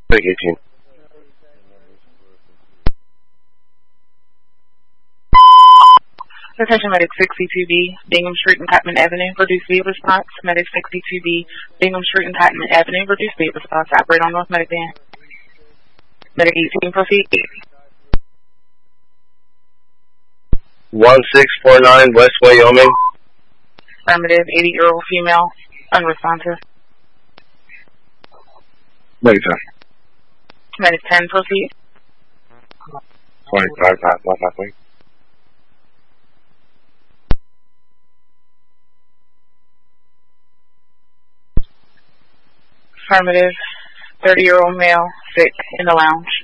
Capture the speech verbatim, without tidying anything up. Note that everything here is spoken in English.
eighteen. Attention Medic sixty-two B, Bingham Street and Patman Avenue, reduce speed response. Medic sixty-two B, Bingham Street and Patman Avenue, reduce speed response. Operate on North Medic Van. Medic eighteen, proceed. one six four nine West Wyoming. Affirmative, eighty-year-old female, unresponsive. Medic ten. Medic ten, proceed. twenty-five, nine, one, nine, Affirmative, thirty-year-old male, sick, in the lounge.